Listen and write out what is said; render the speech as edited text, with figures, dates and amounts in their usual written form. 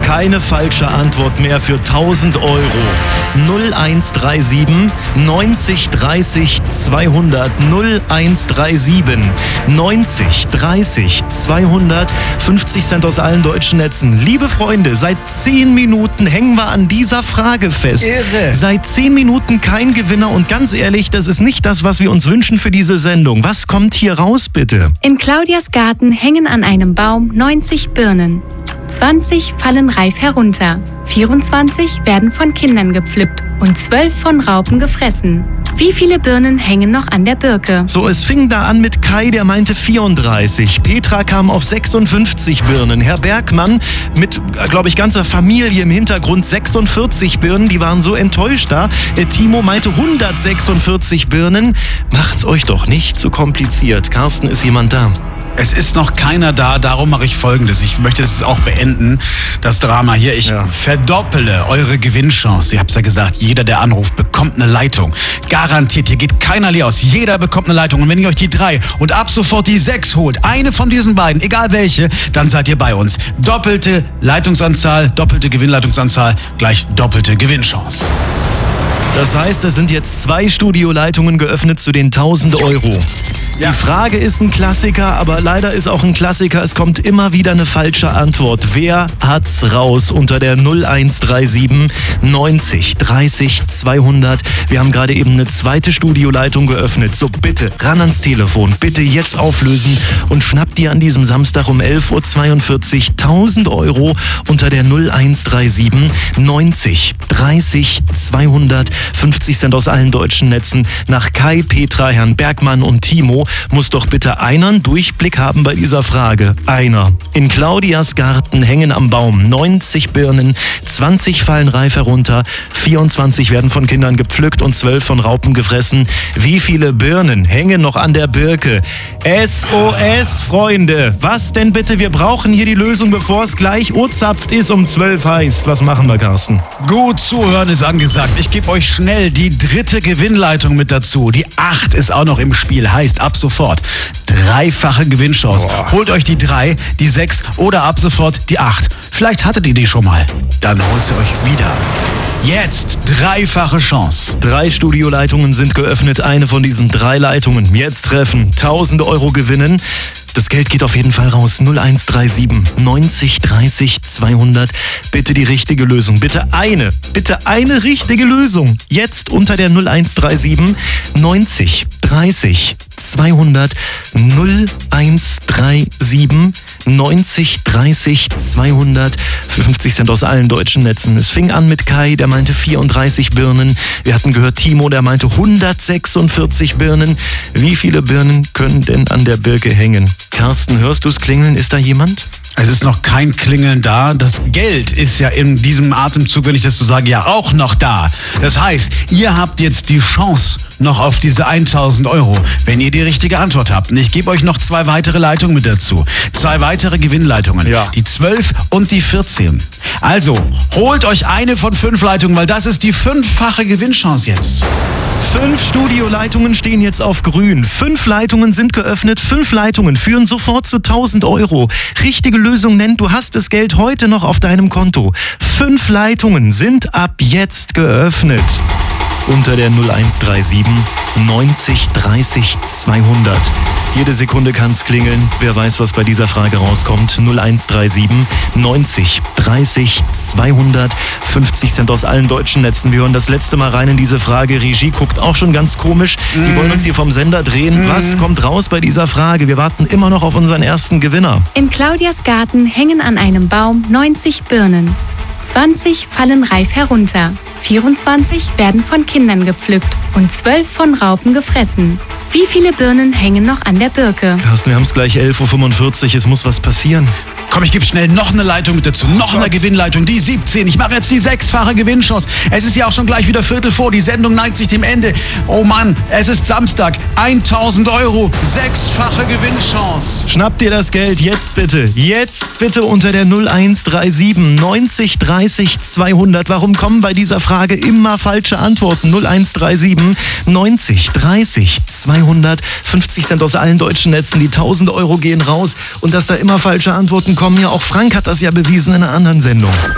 Keine falsche Antwort mehr für 1000 Euro. 0137 90 30 200. 0137 90 30 200. 50 Cent aus allen deutschen Netzen. Liebe Freunde, seit 10 Minuten hängen wir an dieser Frage fest. Irre. Seit 10 Minuten kein Gewinner und ganz ehrlich, das ist nicht das, was wir uns wünschen für diese Sendung. Was kommt hier raus, bitte? In Claudias Garten hängen an einem Baum 90 Birnen. 20 fallen reif herunter. 24 werden von Kindern gepflückt und 12 von Raupen gefressen. Wie viele Birnen hängen noch an der Birke? So, es fing da an mit Kai, der meinte 34. Petra kam auf 56 Birnen. Herr Bergmann mit, glaube ich, ganzer Familie im Hintergrund 46 Birnen. Die waren so enttäuscht da. Timo meinte 146 Birnen. Macht's euch doch nicht zu kompliziert. Carsten, ist jemand da? Es ist noch keiner da, darum mache ich Folgendes. Ich möchte es auch beenden, das Drama hier. Ich verdoppele eure Gewinnchance. Ihr habt ja gesagt, jeder, der anruft, bekommt eine Leitung. Garantiert, hier geht keiner leer aus. Jeder bekommt eine Leitung. Und wenn ihr euch die 3 und ab sofort die 6 holt, eine von diesen beiden, egal welche, dann seid ihr bei uns. Doppelte Leitungsanzahl, doppelte Gewinnleitungsanzahl, gleich doppelte Gewinnchance. Das heißt, es sind jetzt 2 Studioleitungen geöffnet zu den 1000 Euro. Ja. Die Frage ist ein Klassiker, aber leider ist auch ein Klassiker, es kommt immer wieder eine falsche Antwort. Wer hat's raus unter der 0137 90 30 200? Wir haben gerade eben eine zweite Studioleitung geöffnet. So, bitte ran ans Telefon, bitte jetzt auflösen und schnapp dir an diesem Samstag um 11.42 Uhr 1000 Euro unter der 0137 90 30 200. 50 Cent aus allen deutschen Netzen nach Kai, Petra, Herrn Bergmann und Timo. Muss doch bitte einer einen Durchblick haben bei dieser Frage. Einer. In Claudias Garten hängen am Baum 90 Birnen, 20 fallen reif herunter, 24 werden von Kindern gepflückt und 12 von Raupen gefressen. Wie viele Birnen hängen noch an der Birke? SOS, Freunde. Was denn bitte? Wir brauchen hier die Lösung, bevor es gleich urzapft ist um 12 heißt. Was machen wir, Carsten? Gut zuhören ist angesagt. Ich gebe euch schnell die 3. Gewinnleitung mit dazu. Die 8 ist auch noch im Spiel. Heißt ab sofort 3-fache Gewinnchance. Holt euch die 3, die 6 oder ab sofort die 8. Vielleicht hattet ihr die schon mal. Dann holt sie euch wieder. Jetzt 3-fache Chance. 3 Studioleitungen sind geöffnet. Eine von diesen 3 Leitungen jetzt treffen. 1000 Euro gewinnen. Das Geld geht auf jeden Fall raus. 0137 90 30 200. Bitte die richtige Lösung. Bitte eine richtige Lösung. Jetzt unter der 0137 90 30 200. 0137 90 30 200 für 50 Cent aus allen deutschen Netzen. Es fing an mit Kai, der meinte 34 Birnen. Wir hatten gehört Timo, der meinte 146 Birnen. Wie viele Birnen können denn an der Birke hängen? Carsten, hörst du es klingeln? Ist da jemand? Es ist noch kein Klingeln da. Das Geld ist ja in diesem Atemzug, wenn ich das so sage, ja auch noch da. Das heißt, ihr habt jetzt die Chance noch auf diese 1000 Euro, wenn ihr die richtige Antwort habt. Und ich gebe euch noch 2 weitere Leitungen mit dazu. 2 weitere Gewinnleitungen. Ja. Die 12 und die 14. Also, holt euch eine von 5 Leitungen, weil das ist die 5-fache Gewinnchance jetzt. 5 Studioleitungen stehen jetzt auf grün. 5 Leitungen sind geöffnet. 5 Leitungen führen sofort zu 1000 Euro. Richtige Lösung nennt, du hast das Geld heute noch auf deinem Konto. 5 Leitungen sind ab jetzt geöffnet. Unter der 0137 90 30 200. Jede Sekunde kann's klingeln. Wer weiß, was bei dieser Frage rauskommt. 0137 90 30 200. 50 Cent aus allen deutschen Netzen. Wir hören das letzte Mal rein in diese Frage. Regie guckt auch schon ganz komisch. Die wollen uns hier vom Sender drehen. Was kommt raus bei dieser Frage? Wir warten immer noch auf unseren ersten Gewinner. In Claudias Garten hängen an einem Baum 90 Birnen. 20 fallen reif herunter. 24 werden von Kindern gepflückt und 12 von Raupen gefressen. Wie viele Birnen hängen noch an der Birke? Carsten, wir haben es gleich 11.45 Uhr. Es muss was passieren. Komm, ich gebe schnell noch eine Leitung mit dazu. Noch eine Gewinnleitung, die 17. Ich mache jetzt die 6-fache Gewinnchance. Es ist ja auch schon gleich wieder Viertel vor. Die Sendung neigt sich dem Ende. Oh Mann, es ist Samstag. 1000 Euro. 6-fache Gewinnchance. Schnapp dir das Geld jetzt bitte. Jetzt bitte unter der 0137 90 30 200. Warum kommen bei dieser Frage immer falsche Antworten? 0137 90 30 200. 50 Cent aus allen deutschen Netzen. Die 1000 Euro gehen raus. Und dass da immer falsche Antworten kommen, ja auch Frank hat das ja bewiesen in einer anderen Sendung.